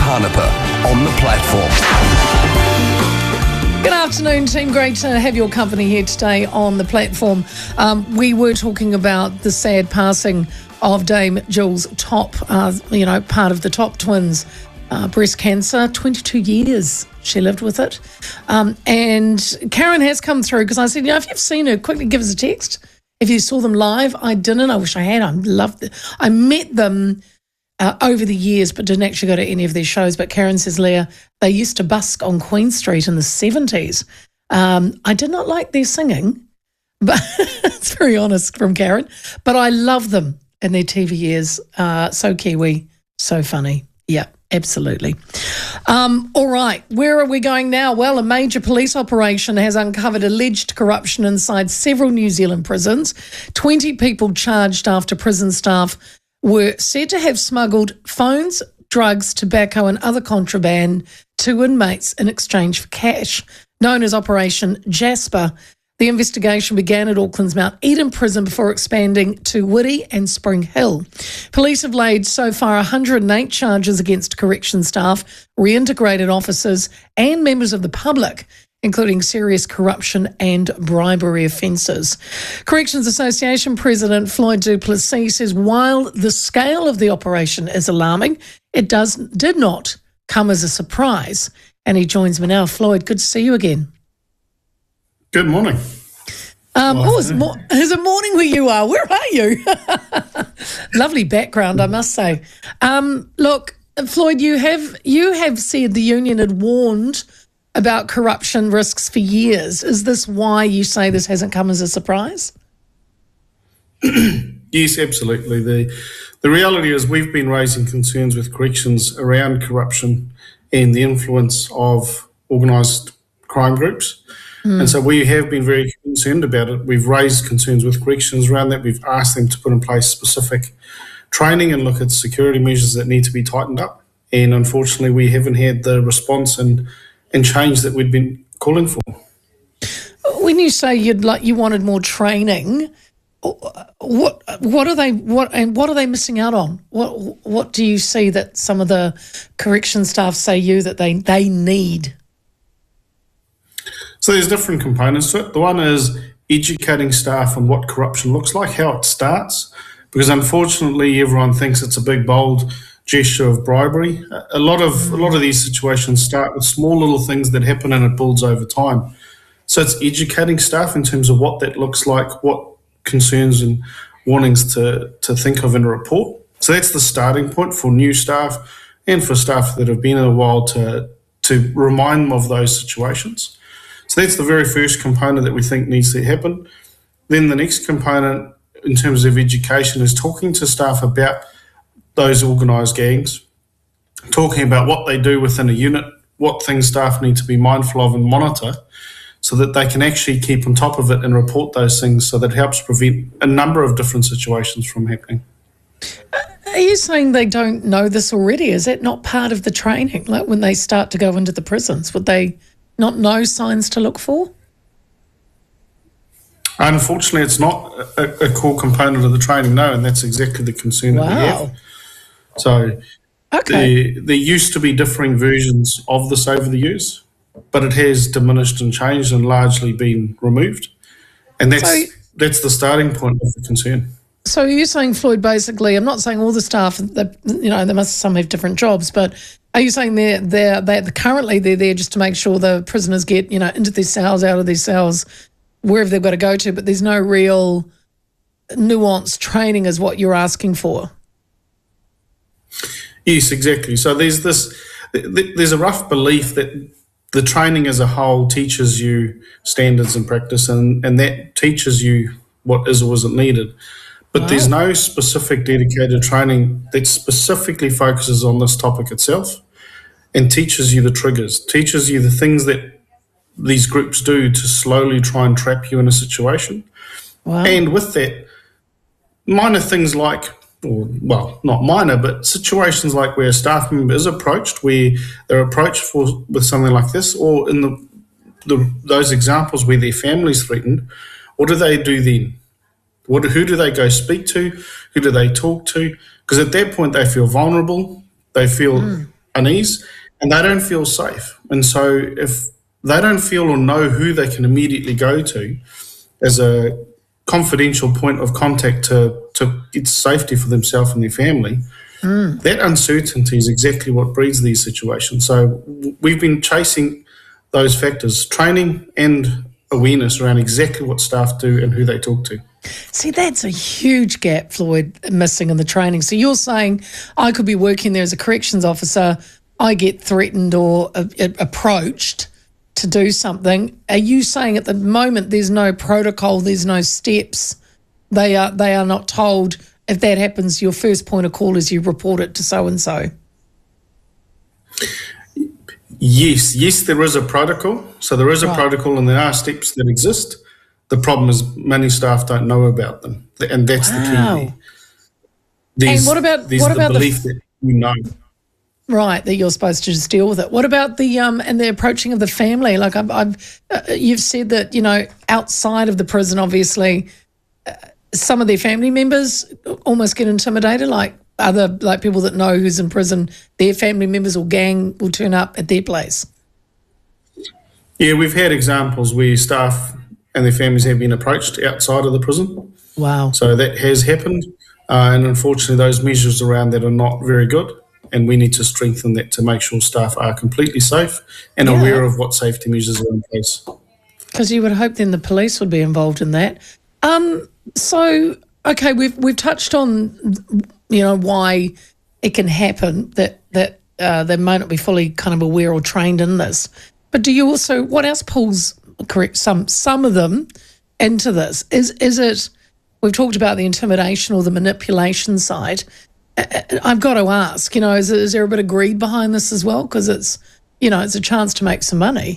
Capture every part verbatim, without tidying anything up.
Parnapa on the platform. Good afternoon, team. Great to have your company here today on the platform. Um, we were talking about the sad passing of Dame Jules Top, uh, you know, part of the Top twins. Uh, breast cancer, twenty-two years she lived with it. Um, and Karen has come through because I said, you know, if you've seen her, quickly give us a text. If you saw them live, I didn't. I wish I had. I loved it. I met them uh, over the years, but didn't actually go to any of their shows. But Karen says, Leah, they used to busk on Queen Street in the seventies. Um, I did not like their singing, but it's very honest from Karen. But I love them in their T V years. Uh, so Kiwi, so funny. Yeah. Absolutely. Um, all right, where are we going now? Well, a major police operation has uncovered alleged corruption inside several New Zealand prisons. twenty people charged after prison staff were said to have smuggled phones, drugs, tobacco and other contraband to inmates in exchange for cash. Known as Operation Jasper, the investigation began at Auckland's Mount Eden prison before expanding to Whitty and Spring Hill. Police have laid so far one hundred eight charges against correction staff, reintegrated officers and members of the public, including serious corruption and bribery offences. Corrections Association President Floyd du Plessis says while the scale of the operation is alarming, it does did not come as a surprise. And he joins me now. Floyd, good to see you again. Good morning. Um, oh, it's, mo- it's a morning where you are. Where are you? Lovely background, I must say. Um, look, Floyd, you have you have said the union had warned about corruption risks for years. Is this why you say this hasn't come as a surprise? Yes, absolutely. The the reality is we've been raising concerns with corrections around corruption and the influence of organised crime groups. Mm. And so we have been very concerned about it. We've raised concerns with corrections around that. We've asked them to put in place specific training and look at security measures that need to be tightened up. And unfortunately, we haven't had the response and, and change that we'd been calling for. When you say you'd like you wanted more training, what what are they what and what are they missing out on? What what do you see that some of the correction staff say you that they, they need? So there's different components to it. The one is educating staff on what corruption looks like, how it starts, because unfortunately everyone thinks it's a big, bold gesture of bribery. A lot of a lot of these situations start with small little things that happen and it builds over time. So it's educating staff in terms of what that looks like, what concerns and warnings to, to think of in a report. So that's the starting point for new staff and for staff that have been in a while to, to remind them of those situations. So that's the very first component that we think needs to happen. Then the next component in terms of education is talking to staff about those organised gangs, talking about what they do within a unit, what things staff need to be mindful of and monitor so that they can actually keep on top of it and report those things so that it helps prevent a number of different situations from happening. Are you saying they don't know this already? Is that not part of the training? Like when they start to go into the prisons, would they not know signs to look for? Unfortunately, it's not a, a core component of the training, no, and that's exactly the concern wow. that we have. So okay. there, there used to be differing versions of this over the years, but it has diminished and changed and largely been removed. And that's so, that's the starting point of the concern. So you're saying, Floyd, basically, I'm not saying all the staff, that, you know, there must some have different jobs, but are you saying they're, they're, they're currently they're there just to make sure the prisoners get, you know, into their cells, out of their cells, wherever they've got to go to, but there's no real nuanced training is what you're asking for? Yes, exactly. So there's this, there's a rough belief that the training as a whole teaches you standards and practice, and, and that teaches you what is or isn't needed. But wow. there's no specific dedicated training that specifically focuses on this topic itself and teaches you the triggers, teaches you the things that these groups do to slowly try and trap you in a situation. Wow. And with that, minor things like, or well, not minor, but situations like where a staff member is approached, where they're approached for with something like this, or in the, the those examples where their family's threatened, what do they do then? What, who do they go speak to? Who do they talk to? Because at that point they feel vulnerable. They feel mm. unease, and they don't feel safe. And so if they don't feel or know who they can immediately go to as a confidential point of contact to, to get safety for themselves and their family, mm. that uncertainty is exactly what breeds these situations. So we've been chasing those factors, training and awareness around exactly what staff do and who they talk to. See, that's a huge gap, Floyd, missing in the training. So you're saying I could be working there as a corrections officer, I get threatened or uh, approached to do something. Are you saying at the moment there's no protocol, there's no steps? They are they are not told if that happens, your first point of call is you report it to so-and-so? Yes, yes, there is a protocol. So there is a right. protocol and there are steps that exist. The problem is many staff don't know about them, and that's wow. the key there. There's, and what about there's what the about belief the, that you know. Right, that you're supposed to just deal with it. What about the um and the approaching of the family? Like I've, I've uh, you've said that, you know, outside of the prison, obviously, uh, some of their family members almost get intimidated. Like other like people that know who's in prison, their family members or gang will turn up at their place. Yeah, we've had examples where staff and their families have been approached outside of the prison. Wow. So that has happened, uh, and unfortunately, those measures around that are not very good. And we need to strengthen that to make sure staff are completely safe and yeah. aware of what safety measures are in place. Because you would hope then the police would be involved in that. Um, so, okay, we've we've touched on, you know, why it can happen, that that uh, they may not be fully kind of aware or trained in this. But do you also, what else pulls, correct, some some of them into this? Is is it, we've talked about the intimidation or the manipulation side. I've got to ask, you know, is, is there a bit of greed behind this as well? Because it's, you know, it's a chance to make some money.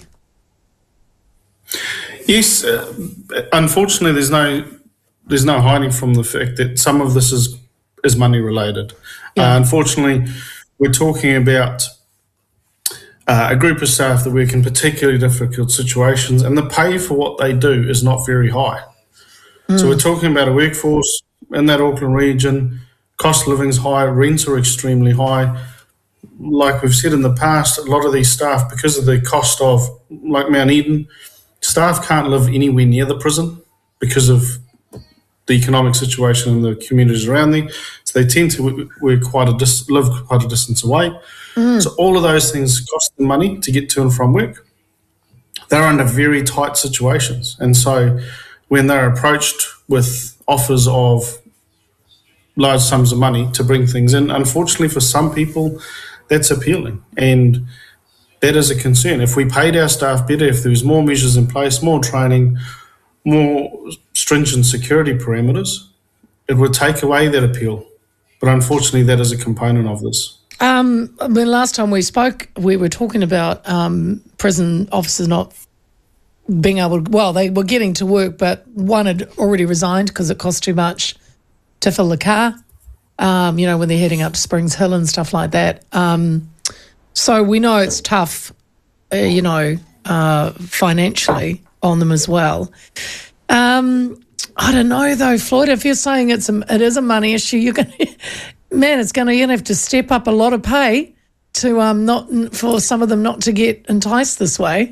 Yes, uh, unfortunately, there's no there's no hiding from the fact that some of this is is money related. Yeah. Uh, unfortunately, we're talking about uh, a group of staff that work in particularly difficult situations, and the pay for what they do is not very high. Mm. So we're talking about a workforce in that Auckland region. Cost of living is high, rents are extremely high. Like we've said in the past, a lot of these staff, because of the cost of, like Mount Eden, staff can't live anywhere near the prison because of the economic situation in the communities around there. So they tend to work quite a dis- live quite a distance away. Mm. So all of those things cost them money to get to and from work. They're under very tight situations. And so when they're approached with offers of large sums of money to bring things in, unfortunately for some people, that's appealing. And that is a concern. If we paid our staff better, if there was more measures in place, more training, more stringent security parameters, it would take away that appeal. But unfortunately, that is a component of this. Um, I mean, last time we spoke, we were talking about um, prison officers not being able to, well, they were getting to work, but one had already resigned because it cost too much to fill the car, um, you know, when they're heading up to Springs Hill and stuff like that. Um, so we know it's tough, uh, you know, uh, financially on them as well. Um, I don't know though, Floyd. If you're saying it's a, it is a money issue, you're going, man, it's going to you're going to have to step up a lot of pay to um not for some of them not to get enticed this way.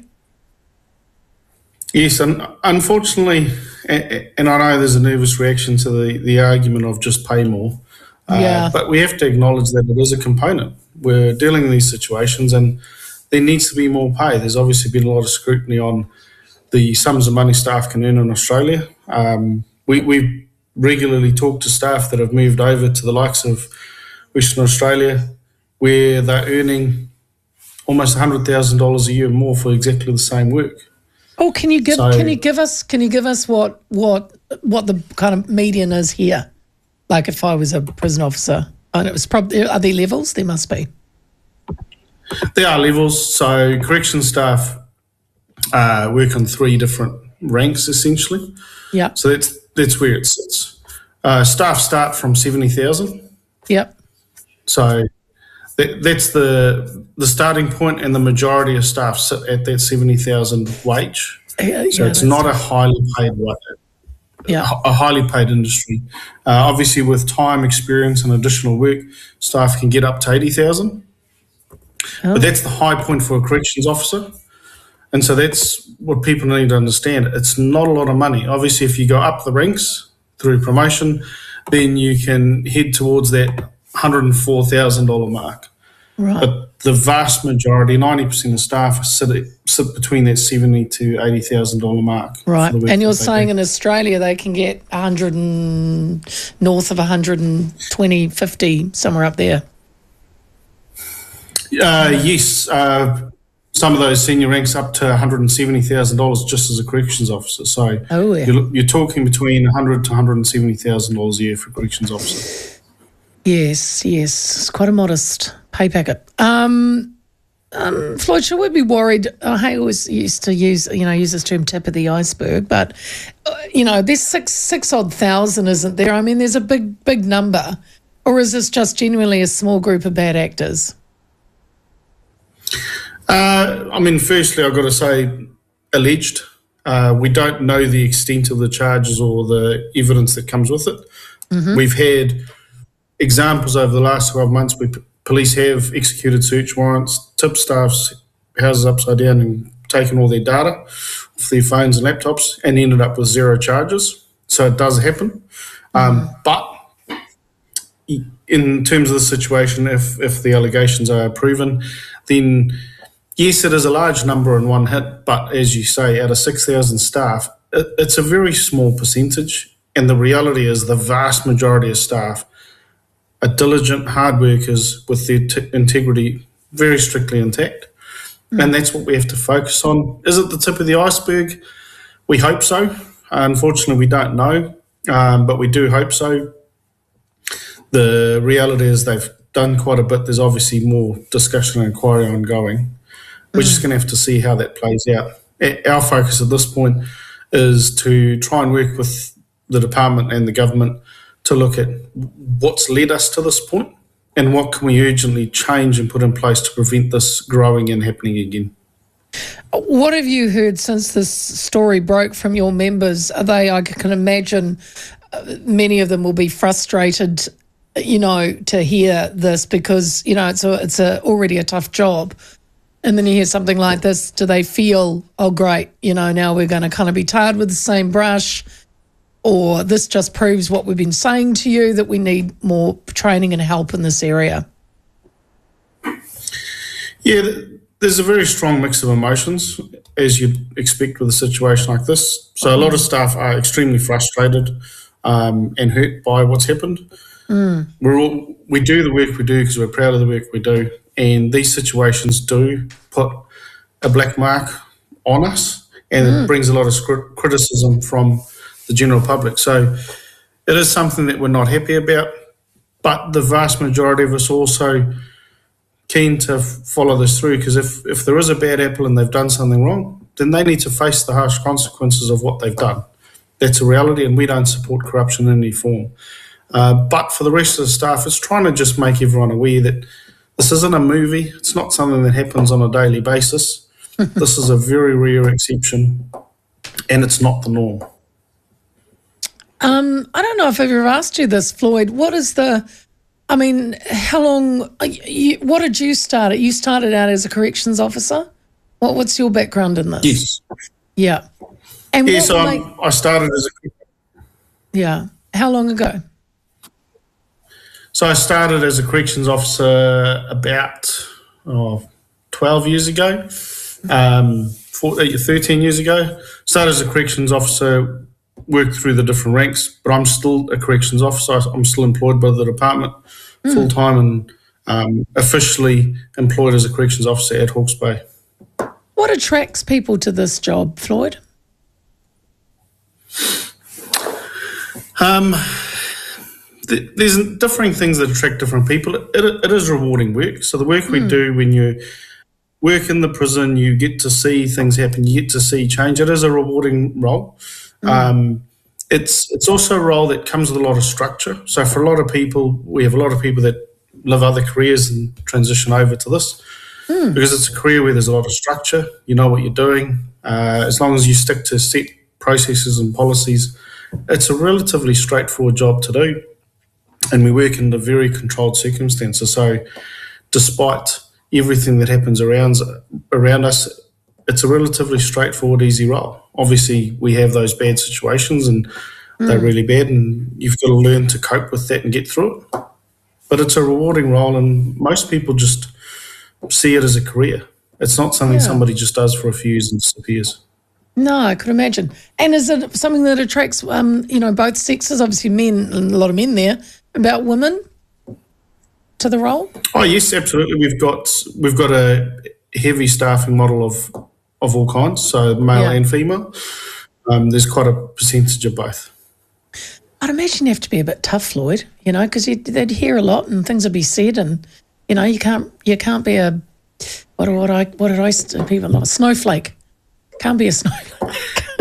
Yes, and unfortunately, and I know there's a nervous reaction to the, the argument of just pay more, uh, yeah. but we have to acknowledge that it is a component. We're dealing in these situations and there needs to be more pay. There's obviously been a lot of scrutiny on the sums of money staff can earn in Australia. Um, we, we regularly talk to staff that have moved over to the likes of Western Australia where they're earning almost one hundred thousand dollars a year more for exactly the same work. Oh, can you give so, can you give us can you give us what what what the kind of median is here? Like if I was a prison officer, and it was probably are there levels? There must be. There are levels. So correction staff uh, work on three different ranks essentially. Yeah. So that's that's where it sits. Uh, staff start from seventy thousand. Yep. So that, that's the the starting point, and the majority of staff sit at that seventy thousand wage. Yeah, so yeah, it's not a highly paid wage. Yeah. A highly paid industry. Uh, obviously, with time, experience, and additional work, staff can get up to eighty thousand. Oh. But that's the high point for a corrections officer. And so that's what people need to understand. It's not a lot of money. Obviously, if you go up the ranks through promotion, then you can head towards that one hundred four thousand dollars mark. Right. But the vast majority, ninety percent of staff, sit, sit between that seventy thousand to eighty thousand dollars mark. Right. And you're saying do. in Australia they can get one hundred and north of one hundred twenty, fifty, somewhere up there. Uh, yes. Uh, some of those senior ranks up to one hundred seventy thousand dollars just as a corrections officer. So oh, yeah. you're, you're talking between one hundred thousand dollars to one hundred seventy thousand dollars a year for a corrections officer. Yes, yes. It's quite a modest pay packet. Um, um, Floyd, should we be worried? Uh, I always used to use, you know, use this term tip of the iceberg, but, uh, you know, there's six, six odd thousand, isn't there? I mean, there's a big, big number. Or is this just genuinely a small group of bad actors? Uh, I mean, firstly, I've got to say, alleged. Uh, we don't know the extent of the charges or the evidence that comes with it. Mm-hmm. We've had examples over the last twelve months where p- police have executed search warrants, tipped staff's houses upside down and taken all their data off their phones and laptops and ended up with zero charges. So it does happen. Um, mm-hmm. But in terms of the situation, if, if the allegations are proven, then yes, it is a large number in one hit, but as you say, out of six thousand staff, it, it's a very small percentage. And the reality is the vast majority of staff are diligent, hard workers with their t- integrity very strictly intact. Mm. And that's what we have to focus on. Is it the tip of the iceberg? We hope so. Uh, unfortunately, we don't know, um, but we do hope so. The reality is they've done quite a bit. There's obviously more discussion and inquiry ongoing. We're mm. just going to have to see how that plays out. Our focus at this point is to try and work with the department and the government to look at what's led us to this point and what can we urgently change and put in place to prevent this growing and happening again. What have you heard since this story broke from your members? Are they, I can imagine, uh, many of them will be frustrated, you know, to hear this because, you know, it's a, it's a already a tough job. And then you hear something like this. Do they feel, oh, great, you know, now we're going to kind of be tarred with the same brush? Or this just proves what we've been saying to you, that we need more training and help in this area? Yeah, there's a very strong mix of emotions, as you'd expect with a situation like this. So a lot of staff are extremely frustrated um, and hurt by what's happened. Mm. We're all, we do the work we do because we're proud of the work we do, and these situations do put a black mark on us, and mm. it brings a lot of criticism from the general public. So it is something that we're not happy about, but the vast majority of us also keen to f- follow this through, because if, if there is a bad apple and they've done something wrong, then they need to face the harsh consequences of what they've done. That's a reality, and we don't support corruption in any form. Uh, but for the rest of the staff, it's trying to just make everyone aware that this isn't a movie. It's not something that happens on a daily basis. This is a very rare exception, and it's not the norm. Um, I don't know if I've ever asked you this, Floyd. What is the, I mean, how long, you, what did you start at? You started out as a corrections officer? What, what's your background in this? Yes. Yeah. And yeah, so they, I started as a... Yeah. How long ago? So I started as a corrections officer about oh, twelve years ago, um, fourteen, thirteen years ago. Started as a corrections officer, worked through the different ranks, but I'm still a corrections officer. I'm still employed by the department mm. full-time and um, officially employed as a corrections officer at Hawke's Bay. What attracts people to this job, Floyd? Um, th- there's differing things that attract different people. It, it, it is rewarding work. So the work mm. we do when you work in the prison, you get to see things happen, you get to see change. It is a rewarding role. Mm. Um, it's it's also a role that comes with a lot of structure. So for a lot of people, we have a lot of people that live other careers and transition over to this mm. because it's a career where there's a lot of structure. You know what you're doing. Uh, as long as you stick to set processes and policies, it's a relatively straightforward job to do. And we work under very controlled circumstances. So despite everything that happens around around us, it's a relatively straightforward, easy role. Obviously, we have those bad situations and mm. they're really bad, and you've got to learn to cope with that and get through it. But it's a rewarding role, and most people just see it as a career. It's not something yeah. somebody just does for a few years and disappears. No, I could imagine. And is it something that attracts, um, you know, both sexes? Obviously, men, a lot of men there. About women to the role? Oh yes, absolutely. We've got we've got a heavy staffing model of of all kinds, so male yeah. and female. Um, there's quite a percentage of both. I'd imagine you have to be a bit tough, Floyd. You know, because they'd hear a lot and things would be said, and you know, you can't you can't be a what what I what did I people like a snowflake. Can't be a snowflake.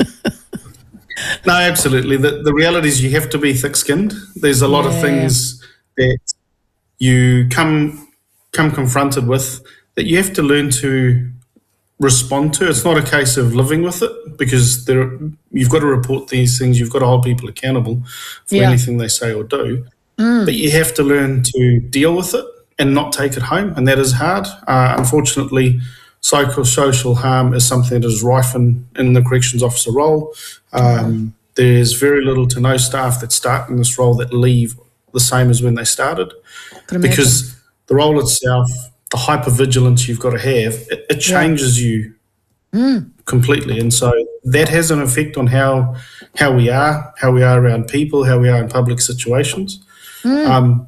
No, absolutely. The the reality is you have to be thick-skinned. There's a lot yeah. of things that you come come confronted with that you have to learn to respond to. It's not a case of living with it, because there you've got to report these things. You've got to hold people accountable for yeah. anything they say or do. Mm. But you have to learn to deal with it and not take it home, and that is hard. Uh, unfortunately, psychosocial harm is something that is rife in, in the corrections officer role. Um, there's very little to no staff that start in this role that leave the same as when they started, because the role itself, the hypervigilance you've got to have, it, it changes yeah. you mm. completely. And so that has an effect on how how we are, how we are around people, how we are in public situations. Mm. Um,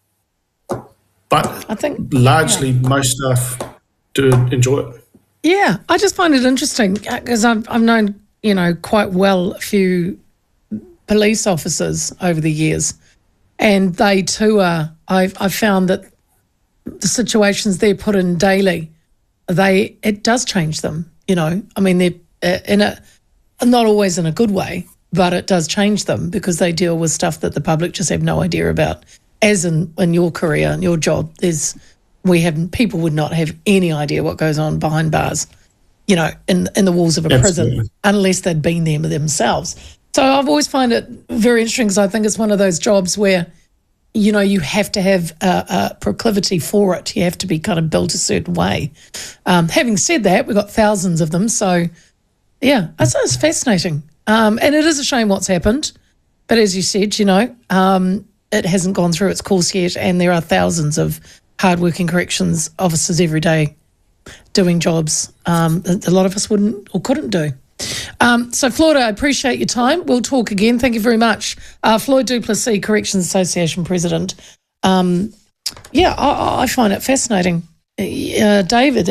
but I think largely yeah. most staff do enjoy it. Yeah, I just find it interesting because I've, I've known, you know, quite well a few police officers over the years, and they too are, I've, I've found that the situations they're put in daily, they it does change them, you know. I mean, they're uh, in a, not always in a good way, but it does change them because they deal with stuff that the public just have no idea about. As in, in your career and your job, there's we have people would not have any idea what goes on behind bars, you know, in in the walls of a Absolutely. prison, unless they'd been there themselves. So I've always find it very interesting because I think it's one of those jobs where, you know, you have to have a, a proclivity for it. You have to be kind of built a certain way. Um, having said that, we've got thousands of them. So, yeah, it's, it's fascinating. Um, and it is a shame what's happened. But as you said, you know, um, it hasn't gone through its course yet, and there are thousands of hardworking corrections officers every day doing jobs um, that a lot of us wouldn't or couldn't do. Um, so, Floyd, I appreciate your time. We'll talk again. Thank you very much. Uh, Floyd du Plessis, Corrections Association President. Um, yeah, I, I find it fascinating. Uh, David,